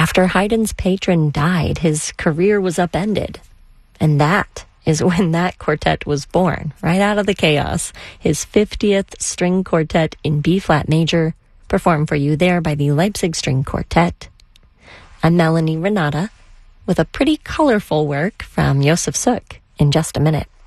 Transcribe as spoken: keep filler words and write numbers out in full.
After Haydn's patron died, his career was upended. And that is when that quartet was born, right out of the chaos. His fiftieth string quartet in B-flat major, performed for you there by the Leipzig String Quartet. I'm Melanie Renata with a pretty colorful work from Josef Suk in just a minute.